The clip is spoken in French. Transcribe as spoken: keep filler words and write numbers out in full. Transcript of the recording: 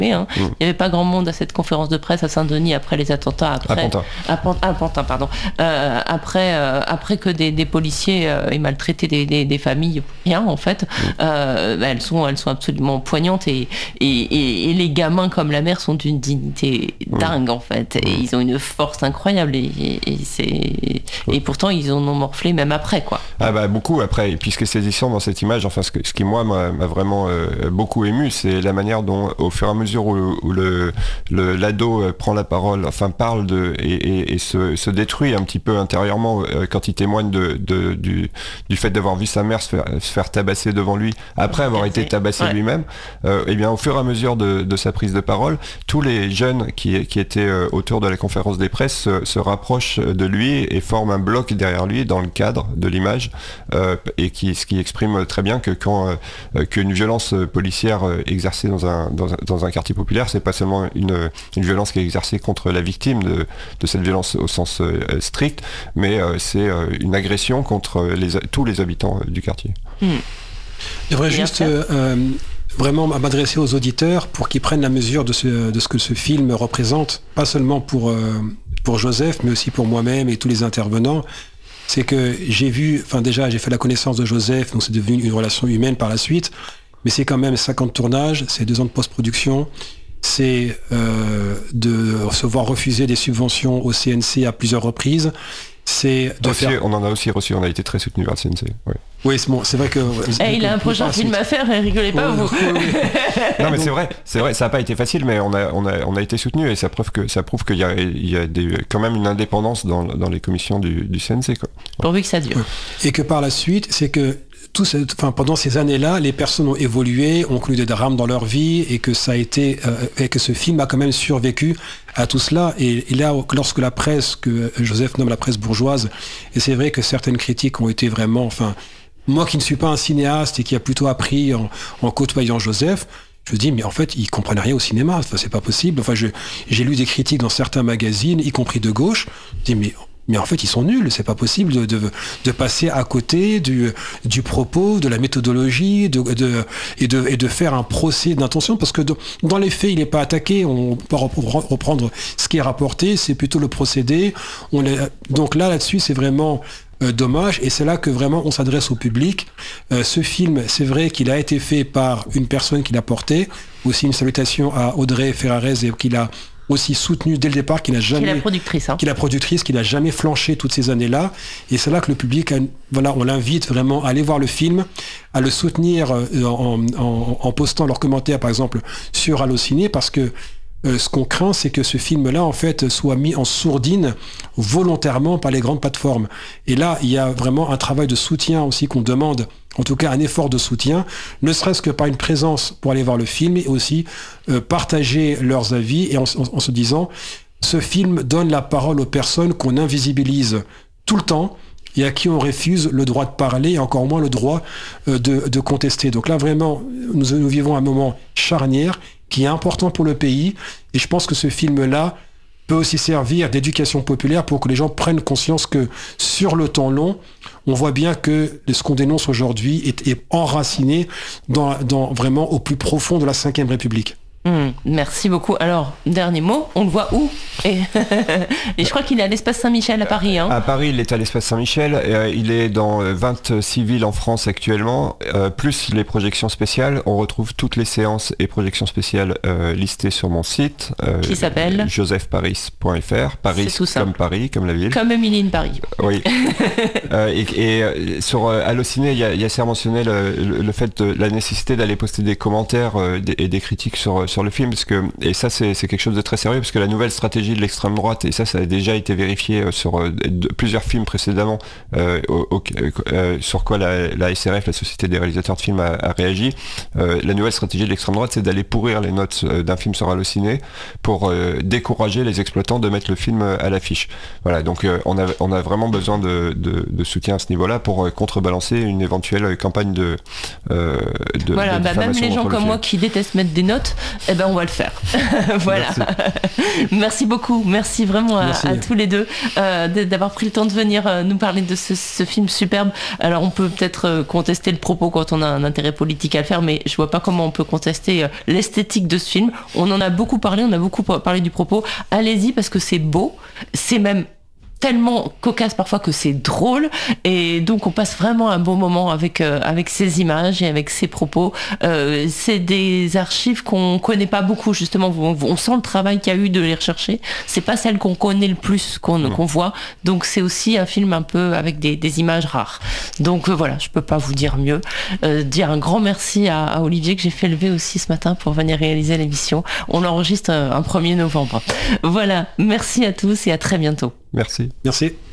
Hein. Mmh. Il n'y avait pas grand monde à cette conférence de presse à Saint-Denis après les attentats. Après, à Pantin. À, Pan- à Pantin, pardon. Euh, après, euh, après que des, des policiers euh, aient maltraité des, des, des familles, rien en fait, mmh. euh, bah, elles, sont, elles sont absolument poignantes et, et, et, et les gamins comme la mère sont d'une dignité mmh. dingue en fait. Et mmh. ils ont une force incroyable et, et, et, c'est... et pourtant ils en ont morflé même après quoi. Ah bah beaucoup après. Et puis ce qui est saisissant dans cette image, enfin ce, que, ce qui moi m'a, m'a vraiment euh, beaucoup ému, c'est la manière dont au fur et à mesure où, où le, le l'ado prend la parole, enfin parle de et, et, et se, se détruit un petit peu intérieurement euh, quand il témoigne de, de du, du fait d'avoir vu sa mère se faire, se faire tabasser devant lui après avoir été tabassé ouais. lui-même, euh, et bien au fur et à mesure de, de sa prise de parole, tous les jeunes qui, qui étaient euh, autour de la conférence des presses se, se rapprochent de lui et forment un bloc derrière lui dans le cadre de l'image, euh, et qui, ce qui exprime très bien que quand euh, qu'une violence policière euh, exercée dans un, dans un dans un quartier populaire, c'est pas seulement une, une violence qui est exercée contre la victime de, de cette violence au sens euh, strict, mais euh, c'est euh, une agression contre les, tous les habitants euh, du quartier. Mmh. Je voudrais juste euh, vraiment m'adresser aux auditeurs pour qu'ils prennent la mesure de ce, de ce que ce film représente, pas seulement pour, euh, pour Joseph, mais aussi pour moi-même et tous les intervenants. C'est que j'ai vu, enfin déjà j'ai fait la connaissance de Joseph, donc c'est devenu une relation humaine par la suite, mais c'est quand même cinquante tournages, c'est deux ans de post-production, c'est euh, de se voir refuser des subventions au C N C à plusieurs reprises, c'est de aussi, faire... On en a aussi reçu, on a été très soutenu par le C N C. Oui, oui c'est, bon, c'est vrai que... Hey, il a un prochain film à faire, rigolez pas, vous. Non mais c'est vrai, c'est vrai, ça n'a pas été facile, mais on a, on a, on a été soutenu et ça prouve, que, ça prouve qu'il y a, il y a des, quand même une indépendance dans, dans les commissions du, du C N C. Quoi. Pourvu que ça dure. Et que par la suite, c'est que Tout ce, enfin, pendant ces années-là, les personnes ont évolué, ont connu des drames dans leur vie et que ça a été, euh, et que ce film a quand même survécu à tout cela. Et, et là, lorsque la presse, que Joseph nomme la presse bourgeoise, et c'est vrai que certaines critiques ont été vraiment, enfin, moi qui ne suis pas un cinéaste et qui a plutôt appris en, en côtoyant Joseph, je me dis, mais en fait, ils comprennent rien au cinéma, enfin, c'est pas possible. Enfin, je, j'ai lu des critiques dans certains magazines, y compris de gauche, je dis, mais Mais en fait, ils sont nuls. C'est pas possible de, de, de passer à côté du, du propos, de la méthodologie, de, de, et, de, et de faire un procès d'intention. Parce que de, dans les faits, il n'est pas attaqué. On peut reprendre ce qui est rapporté. C'est plutôt le procédé. On est, donc là, là-dessus, c'est vraiment euh, dommage. Et c'est là que vraiment on s'adresse au public. Euh, ce film, c'est vrai qu'il a été fait par une personne qui l'a porté. Aussi une salutation à Audrey Ferrarez et qui l'a aussi soutenu dès le départ, qui n'a jamais, qui est la productrice, hein. qui est la productrice, qui n'a jamais flanché toutes ces années-là. Et c'est là que le public, a, voilà, on l'invite vraiment à aller voir le film, à le soutenir en, en, en postant leurs commentaires, par exemple, sur Allociné, parce que euh, ce qu'on craint, c'est que ce film-là, en fait, soit mis en sourdine volontairement par les grandes plateformes. Et là, il y a vraiment un travail de soutien aussi qu'on demande, en tout cas un effort de soutien, ne serait-ce que par une présence pour aller voir le film et aussi euh, partager leurs avis et en, en, en se disant, ce film donne la parole aux personnes qu'on invisibilise tout le temps et à qui on refuse le droit de parler et encore moins le droit euh, de, de contester. Donc là, vraiment, nous, nous vivons un moment charnière qui est important pour le pays et je pense que ce film-là peut aussi servir d'éducation populaire pour que les gens prennent conscience que sur le temps long, on voit bien que ce qu'on dénonce aujourd'hui est, est enraciné dans, dans vraiment au plus profond de la cinquième République. Mmh, merci beaucoup. Alors, dernier mot, on le voit où ? et, et je crois qu'il est à l'Espace Saint-Michel à Paris. Hein. À Paris, il est à l'Espace Saint-Michel. Euh, il est dans vingt-six villes en France actuellement, euh, plus les projections spéciales. On retrouve toutes les séances et projections spéciales euh, listées sur mon site. Euh, Qui s'appelle joseph paris point f r. Paris comme Paris, comme la ville. Comme Émilie Paris. Oui. euh, et, et sur euh, Allociné, il y a, y a c'est mentionné le, le, le fait de la nécessité d'aller poster des commentaires euh, et des critiques sur sur le film, parce que, et ça c'est, c'est quelque chose de très sérieux, parce que la nouvelle stratégie de l'extrême droite, et ça ça a déjà été vérifié sur euh, de, plusieurs films précédemment, euh, au, au, euh, sur quoi la, la S R F, la Société des réalisateurs de films, a, a réagi. Euh, la nouvelle stratégie de l'extrême droite, c'est d'aller pourrir les notes d'un film sur Allociné pour euh, décourager les exploitants de mettre le film à l'affiche. Voilà, donc euh, on, a, on a vraiment besoin de, de, de soutien à ce niveau-là pour euh, contrebalancer une éventuelle campagne de, euh, de voilà, de bah même les gens comme moi qui détestent mettre des notes, eh ben on va le faire. Voilà. Merci. Merci beaucoup. beaucoup, merci vraiment à, merci. à tous les deux euh, d'avoir pris le temps de venir euh, nous parler de ce, ce film superbe. Alors on peut peut-être euh, contester le propos quand on a un intérêt politique à le faire, mais je vois pas comment on peut contester euh, l'esthétique de ce film. On en a beaucoup parlé, on a beaucoup parlé du propos. Allez-y parce que c'est beau, c'est même tellement cocasse parfois que c'est drôle, et donc on passe vraiment un bon moment avec euh, avec ces images et avec ces propos. Euh, c'est des archives qu'on connaît pas beaucoup, justement. On, on sent le travail qu'il y a eu de les rechercher. C'est pas celle qu'on connaît le plus, qu'on, mmh. qu'on voit. Donc c'est aussi un film un peu avec des, des images rares. Donc euh, voilà, je peux pas vous dire mieux. Euh, dire un grand merci à, à Olivier que j'ai fait lever aussi ce matin pour venir réaliser l'émission. On l'enregistre un premier novembre. Voilà, merci à tous et à très bientôt. Merci. Merci.